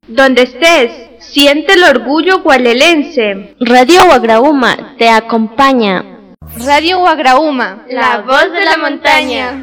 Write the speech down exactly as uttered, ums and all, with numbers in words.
Donde estés, siente el orgullo gualelense. Radio Wagrauma te acompaña. Radio Wagrauma, la voz de la montaña.